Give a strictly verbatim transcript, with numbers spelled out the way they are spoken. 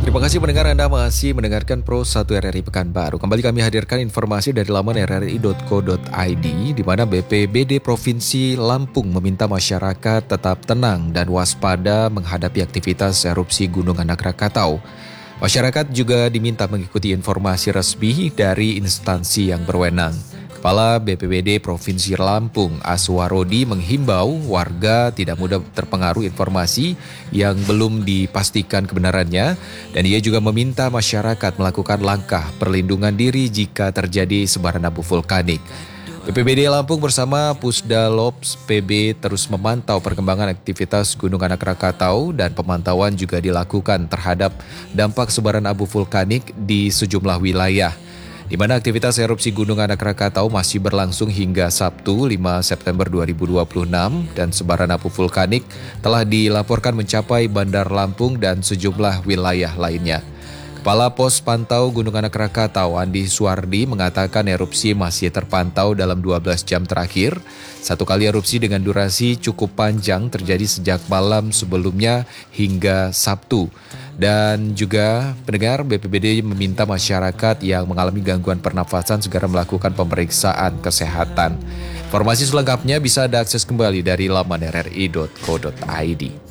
Terima kasih pendengar, Anda masih mendengarkan Pro satu R R I Pekanbaru. Kembali kami hadirkan informasi dari laman r r i dot co dot i d di mana B P B D Provinsi Lampung meminta masyarakat tetap tenang dan waspada menghadapi aktivitas erupsi Gunung Anak Rakatau. Masyarakat juga diminta mengikuti informasi resmi dari instansi yang berwenang. Kepala B P B D Provinsi Lampung, Aswarodi, menghimbau warga tidak mudah terpengaruh informasi yang belum dipastikan kebenarannya, dan ia juga meminta masyarakat melakukan langkah perlindungan diri jika terjadi sebaran abu vulkanik. B P B D Lampung bersama Pusdalops P B terus memantau perkembangan aktivitas Gunung Anak Rakatau, dan pemantauan juga dilakukan terhadap dampak sebaran abu vulkanik di sejumlah wilayah, di mana aktivitas erupsi Gunung Anak Rakatau masih berlangsung hingga Sabtu lima September dua ribu dua puluh enam, dan sebaran abu vulkanik telah dilaporkan mencapai Bandar Lampung dan sejumlah wilayah lainnya. Kepala Pos Pantau Gunung Anak Rakatau, Andi Suwardi, mengatakan erupsi masih terpantau dalam dua belas jam terakhir. Satu kali erupsi dengan durasi cukup panjang terjadi sejak malam sebelumnya hingga Sabtu. Dan juga pendengar, B P B D meminta masyarakat yang mengalami gangguan pernafasan segera melakukan pemeriksaan kesehatan. Informasi selengkapnya bisa Anda akses kembali dari laman r r i dot co dot i d.